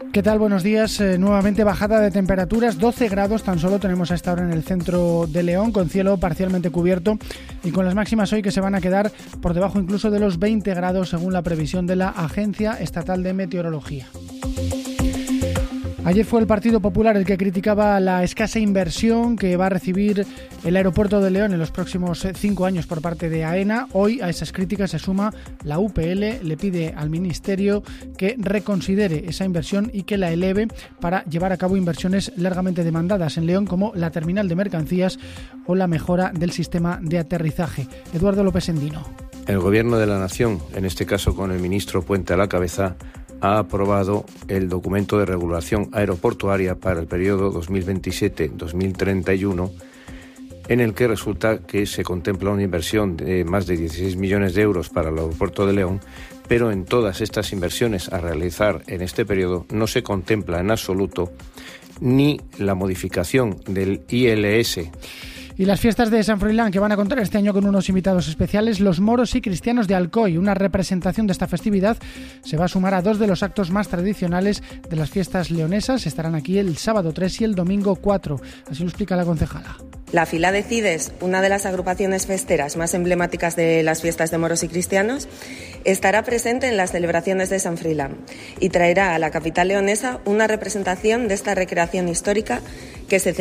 ¿Qué tal? Buenos días. Nuevamente bajada de temperaturas, 12 grados tan solo tenemos a esta hora en el centro de León, con cielo parcialmente cubierto y con las máximas hoy que se van a quedar por debajo incluso de los 20 grados según la previsión de la Agencia Estatal de Meteorología. Ayer fue el Partido Popular el que criticaba la escasa inversión que va a recibir el aeropuerto de León en los próximos 5 años por parte de AENA. Hoy a esas críticas se suma la UPL, le pide al Ministerio que reconsidere esa inversión y que la eleve para llevar a cabo inversiones largamente demandadas en León, como la terminal de mercancías o la mejora del sistema de aterrizaje. Eduardo López Endino. El Gobierno de la Nación, en este caso con el ministro Puente a la cabeza, ha aprobado el documento de regulación aeroportuaria para el periodo 2027-2031, en el que resulta que se contempla una inversión de más de 16 millones de euros para el aeropuerto de León, pero en todas estas inversiones a realizar en este periodo no se contempla en absoluto ni la modificación del ILS. Y las fiestas de San Froilán, que van a contar este año con unos invitados especiales, los moros y cristianos de Alcoy. Una representación de esta festividad se va a sumar a dos de los actos más tradicionales de las fiestas leonesas. Estarán aquí el sábado 3 y el domingo 4. Así lo explica la concejala. La Fila de Cides, una de las agrupaciones festeras más emblemáticas de las fiestas de moros y cristianos, estará presente en las celebraciones de San Froilán y traerá a la capital leonesa una representación de esta recreación histórica que se